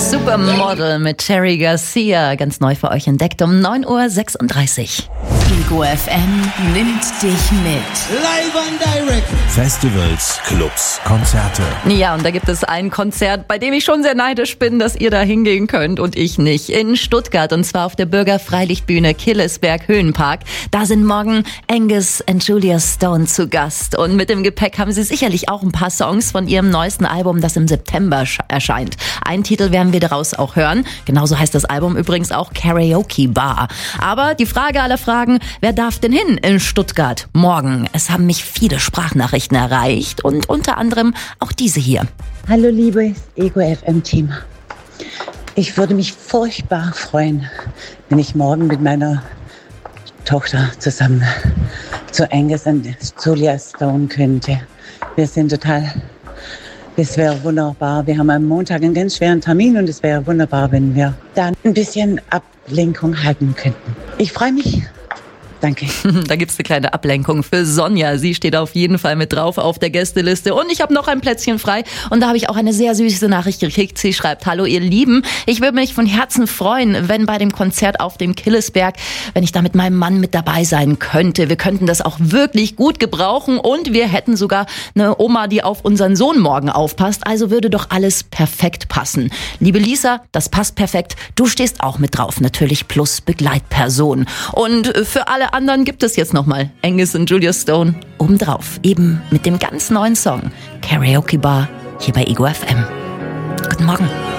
Supermodel mit Cherry Garcia, ganz neu für euch entdeckt um 9:36 Uhr. Ego FM nimmt dich mit. Live and direct. Festivals, Clubs, Konzerte. Ja, und da gibt es ein Konzert, bei dem ich schon sehr neidisch bin, dass ihr da hingehen könnt und ich nicht. In Stuttgart, und zwar auf der Bürgerfreilichtbühne Killesberg Höhenpark. Da sind morgen Angus und Julia Stone zu Gast. Und mit dem Gepäck haben sie sicherlich auch ein paar Songs von ihrem neuesten Album, das im September erscheint. Einen Titel werden wir daraus auch hören. Genauso heißt das Album übrigens auch Karaoke Bar. Aber die Frage aller Fragen, wer darf denn hin in Stuttgart morgen? Es haben mich viele Sprachnachrichten erreicht und unter anderem auch diese hier. Hallo liebes Ego FM Team. Ich würde mich furchtbar freuen, wenn ich morgen mit meiner Tochter zusammen zu Angus und Julia Stone könnte. Es wäre wunderbar. Wir haben am Montag einen ganz schweren Termin und es wäre wunderbar, wenn wir dann ein bisschen Ablenkung halten könnten. Ich freue mich. Danke. Da gibt's eine kleine Ablenkung für Sonja. Sie steht auf jeden Fall mit drauf auf der Gästeliste. Und ich habe noch ein Plätzchen frei. Und da habe ich auch eine sehr süße Nachricht gekriegt. Sie schreibt: Hallo ihr Lieben, ich würde mich von Herzen freuen, wenn bei dem Konzert auf dem Killesberg, wenn ich da mit meinem Mann mit dabei sein könnte. Wir könnten das auch wirklich gut gebrauchen und wir hätten sogar eine Oma, die auf unseren Sohn morgen aufpasst. Also würde doch alles perfekt passen. Liebe Lisa, das passt perfekt. Du stehst auch mit drauf, natürlich plus Begleitperson. Und für alle anderen gibt es jetzt nochmal Angus und Julia Stone obendrauf. Eben mit dem ganz neuen Song Karaoke Bar hier bei Ego FM. Guten Morgen.